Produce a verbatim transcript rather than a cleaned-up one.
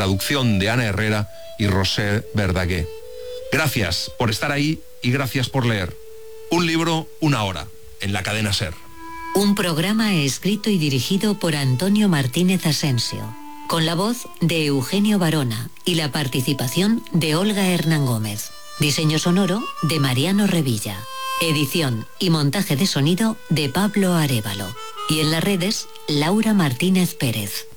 traducción de Ana Herrera y Rosé Verdaguer. Gracias por estar ahí y gracias por leer. Un libro, una hora, en la cadena SER. Un programa escrito y dirigido por Antonio Martínez Asensio, con la voz de Eugenio Barona y la participación de Olga Hernán Gómez. Diseño sonoro de Mariano Revilla. Edición y montaje de sonido de Pablo Arévalo. Y en las redes, Laura Martínez Pérez.